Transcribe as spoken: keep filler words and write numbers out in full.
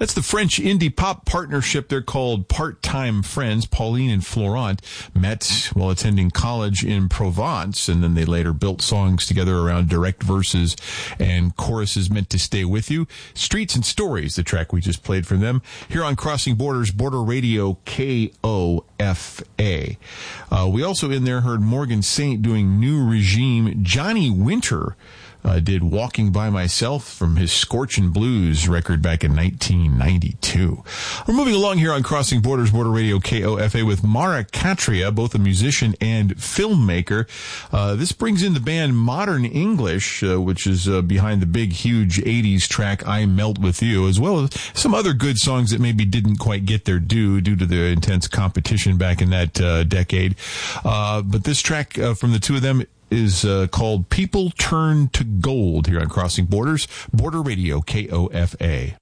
That's the French indie pop partnership. They're called Part-Time Friends. Pauline and Florent met while attending college in Provence, and then they later built songs together around direct verses and choruses meant to stay with you. Streets and Stories, the track we just played from them, here on Crossing Borders, Border Radio K O F A. Uh, we also in there heard Morgan Saint doing New Regime. Johnny Winter Uh, did Walking by Myself from his Scorchin' Blues record back in nineteen ninety-two. We're moving along here on Crossing Borders, Border Radio K O F A with Mara Katria, both a musician and filmmaker. Uh, this brings in the band Modern English, uh, which is uh, behind the big, huge eighties track I Melt With You, as well as some other good songs that maybe didn't quite get their due due to the intense competition back in that uh, decade. Uh, but this track uh, from the two of them is uh, called People Turn to Gold here on Crossing Borders, Border Radio K O F A.